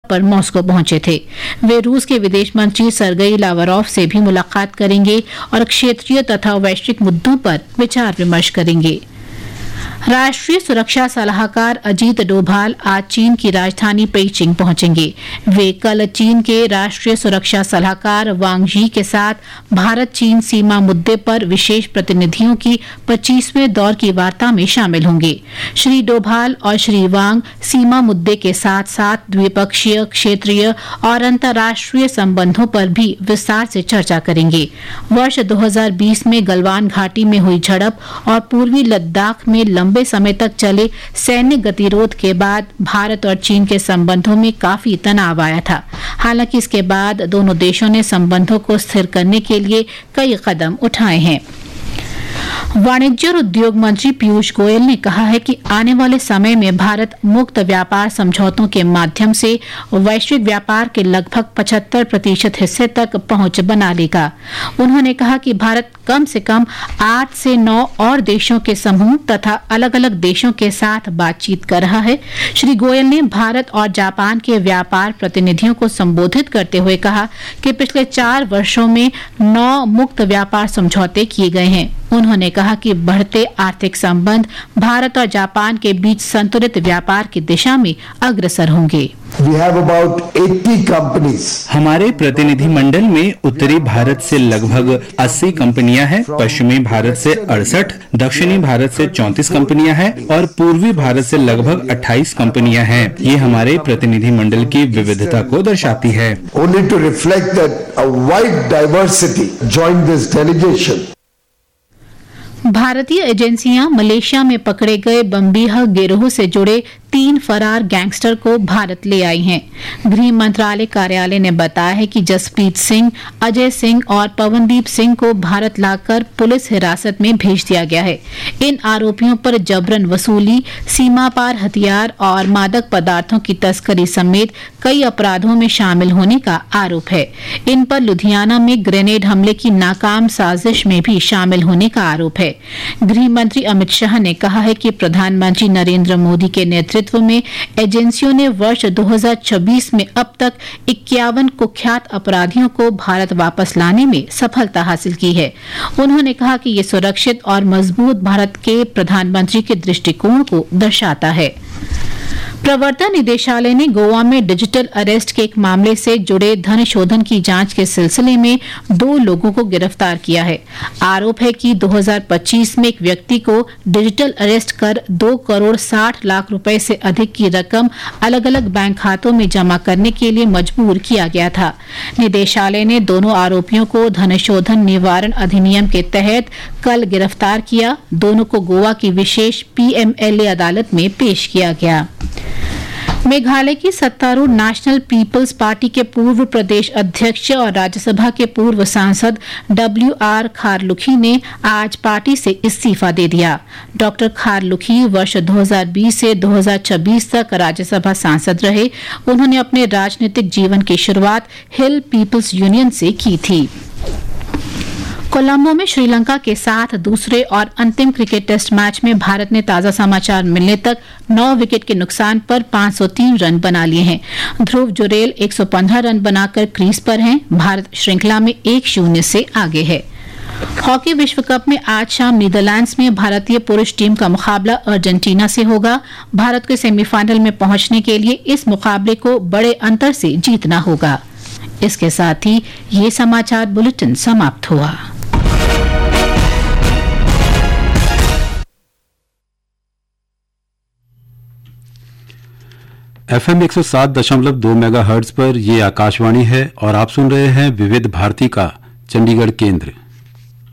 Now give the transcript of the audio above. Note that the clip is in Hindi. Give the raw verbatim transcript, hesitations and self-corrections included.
पर मॉस्को पहुंचे थे। वे रूस के विदेश मंत्री सरगई लावरोव से भी मुलाकात करेंगे और क्षेत्रीय तथा वैश्विक मुद्दों पर विचार विमर्श करेंगे। राष्ट्रीय सुरक्षा सलाहकार अजीत डोभाल आज चीन की राजधानी पेइचिंग पहुंचेंगे। वे कल चीन के राष्ट्रीय सुरक्षा सलाहकार वांग यी के साथ भारत चीन सीमा मुद्दे पर विशेष प्रतिनिधियों की पच्चीसवें दौर की वार्ता में शामिल होंगे। श्री डोभाल और श्री वांग सीमा मुद्दे के साथ साथ द्विपक्षीय, क्षेत्रीय और अंतर्राष्ट्रीय संबंधों पर भी विस्तार से चर्चा करेंगे। वर्ष दो हज़ार बीस में गलवान घाटी में हुई झड़प और पूर्वी लद्दाख में लंबे समय तक चले सैन्य गतिरोध के बाद भारत और चीन के संबंधों में काफी तनाव आया था। हालांकि इसके बाद दोनों देशों ने संबंधों को स्थिर करने के लिए कई कदम उठाए हैं। वाणिज्य और उद्योग मंत्री पीयूष गोयल ने कहा है कि आने वाले समय में भारत मुक्त व्यापार समझौतों के माध्यम से वैश्विक व्यापार के लगभग पचहत्तर प्रतिशत हिस्से तक पहुंच बना लेगा। उन्होंने कहा कि भारत कम से कम आठ से नौ और देशों के समूह तथा अलग अलग देशों के साथ बातचीत कर रहा है। श्री गोयल ने भारत और जापान के व्यापार प्रतिनिधियों को संबोधित करते हुए कहा कि पिछले चार वर्षों में नौ मुक्त व्यापार समझौते किए गए हैं। उन्होंने कहा कि बढ़ते आर्थिक संबंध भारत और जापान के बीच संतुलित व्यापार की दिशा में अग्रसर होंगे। We have about eighty companies. हमारे प्रतिनिधि मंडल में उत्तरी भारत से लगभग अस्सी कंपनियां हैं, पश्चिमी भारत से अड़सठ, दक्षिणी भारत से चौंतीस कंपनियां हैं और पूर्वी भारत से लगभग अट्ठाईस कंपनियां हैं। ये हमारे प्रतिनिधि मंडल की विविधता को दर्शाती है। Only to reflect that a wide diversity joined this delegation. भारतीय एजेंसियां मलेशिया में पकड़े गए बम्बीहा गिरोह से जुड़े तीन फरार गैंगस्टर को भारत ले आई हैं। गृह मंत्रालय कार्यालय ने बताया है कि जसप्रीत सिंह, अजय सिंह और पवनदीप सिंह को भारत लाकर पुलिस हिरासत में भेज दिया गया है। इन आरोपियों पर जबरन वसूली, सीमा पार हथियार और मादक पदार्थों की तस्करी समेत कई अपराधों में शामिल होने का आरोप है। इन पर लुधियाना में ग्रेनेड हमले की नाकाम साजिश में भी शामिल होने का आरोप है। गृह मंत्री अमित शाह ने कहा है कि प्रधानमंत्री नरेंद्र मोदी के नेतृत्व में एजेंसियों ने वर्ष दो हज़ार छब्बीस में अब तक इक्यावन कुख्यात अपराधियों को भारत वापस लाने में सफलता हासिल की है। उन्होंने कहा कि ये सुरक्षित और मजबूत भारत के प्रधानमंत्री के दृष्टिकोण को दर्शाता है। प्रवर्तन निदेशालय ने गोवा में डिजिटल अरेस्ट के एक मामले से जुड़े धन शोधन की जांच के सिलसिले में दो लोगों को गिरफ्तार किया है। आरोप है कि दो हज़ार पच्चीस में एक व्यक्ति को डिजिटल अरेस्ट कर दो करोड़ साठ लाख रुपए से अधिक की रकम अलग अलग बैंक खातों में जमा करने के लिए मजबूर किया गया था। निदेशालय ने दोनों आरोपियों को धन शोधन निवारण अधिनियम के तहत कल गिरफ्तार किया। दोनों को गोवा की विशेष पीएमएलए अदालत में पेश किया गया। मेघालय की सत्तारूढ़ नेशनल पीपल्स पार्टी के पूर्व प्रदेश अध्यक्ष और राज्यसभा के पूर्व सांसद डब्ल्यू आर खारलुखी ने आज पार्टी से इस्तीफा दे दिया। डॉक्टर खारलुखी वर्ष दो हज़ार बीस से दो हज़ार छब्बीस तक राज्यसभा सांसद रहे। उन्होंने अपने राजनीतिक जीवन की शुरुआत हिल पीपल्स यूनियन से की थी। कोलंबो में श्रीलंका के साथ दूसरे और अंतिम क्रिकेट टेस्ट मैच में भारत ने ताजा समाचार मिलने तक नौ विकेट के नुकसान पर पाँच सौ तीन रन बना लिए हैं। ध्रुव जुरेल एक सौ पंद्रह रन बनाकर क्रीज पर हैं। भारत श्रृंखला में एक शून्य से आगे है। हॉकी विश्व कप में आज शाम नीदरलैंड्स में भारतीय पुरुष टीम का मुकाबला अर्जेंटीना से होगा। भारत को सेमीफाइनल में पहुंचने के लिए इस मुकाबले को बड़े अंतर से जीतना होगा। इसके साथ ही ये समाचार बुलेटिन समाप्त हुआ। एफ एम एक सौ सात दशमलव दो मेगा हर्ट्ज पर ये आकाशवाणी है और आप सुन रहे हैं विविध भारती का चंडीगढ़ केंद्र।